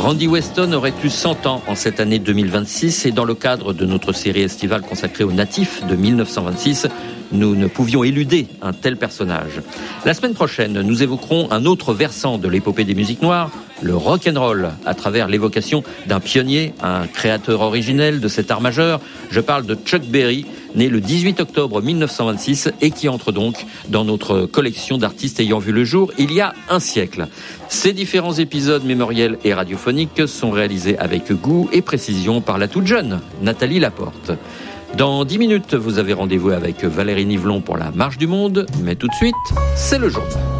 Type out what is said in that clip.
Randy Weston aurait eu 100 ans en cette année 2026 et dans le cadre de notre série estivale consacrée aux natifs de 1926, nous ne pouvions éluder un tel personnage. La semaine prochaine, nous évoquerons un autre versant de l'épopée des musiques noires, le rock'n'roll, à travers l'évocation d'un pionnier, un créateur originel de cet art majeur. Je parle de Chuck Berry, né le 18 octobre 1926 et qui entre donc dans notre collection d'artistes ayant vu le jour il y a un siècle. Ces différents épisodes mémoriels et radiophoniques sont réalisés avec goût et précision par la toute jeune Nathalie Laporte. Dans 10 minutes, vous avez rendez-vous avec Valérie Nivelon pour la Marche du Monde, mais tout de suite, c'est le journal.